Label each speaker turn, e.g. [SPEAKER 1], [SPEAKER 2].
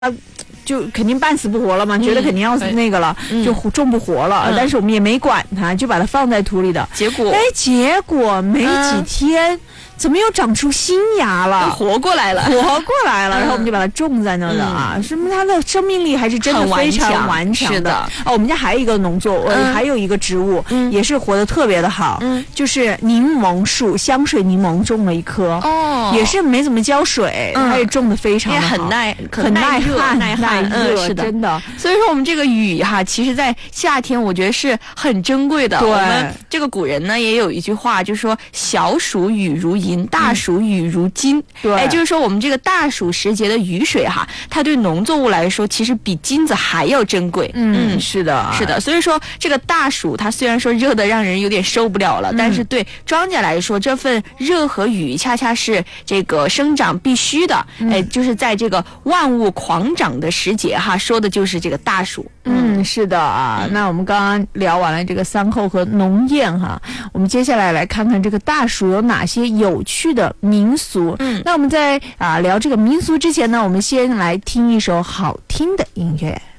[SPEAKER 1] 就肯定半死不活了嘛，觉得肯定要那个了，就种不活了。但是我们也没管它，就把它放在土里的。结果没几天，怎么又长出新芽了？
[SPEAKER 2] 活过来了。
[SPEAKER 1] 然后我们就把它种在那儿的啊，说明它的生命力还是真的非常顽强的。
[SPEAKER 2] 是的。
[SPEAKER 1] 哦，我们家还有一个农作物，还有一个植物，也是活得特别的好，就是柠檬树，香水柠檬种了一棵，也是没怎么浇水，它也种得非常的好，
[SPEAKER 2] 很耐
[SPEAKER 1] 旱，耐热，
[SPEAKER 2] 是的，
[SPEAKER 1] 真的。
[SPEAKER 2] 所以说我们这个雨哈，其实在夏天我觉得是很珍贵的。
[SPEAKER 1] 对，
[SPEAKER 2] 我们这个古人呢也有一句话，就是说小暑雨如银，大暑雨如金。
[SPEAKER 1] 对，
[SPEAKER 2] 就是说我们这个大暑时节的雨水哈，它对农作物来说其实比金子还要珍贵。
[SPEAKER 1] 是的。
[SPEAKER 2] 所以说这个大暑它虽然说热的让人有点受不了了，但是对庄稼来说，这份热和雨恰恰是这个生长必须的。就是在这个万物狂长的时节哈，说的就是这个大暑。
[SPEAKER 1] 是的啊。那我们刚刚聊完了这个三候和农谚哈，我们接下来来看看这个大暑有哪些有趣的民俗。那我们在聊这个民俗之前呢，我们先来听一首好听的音乐。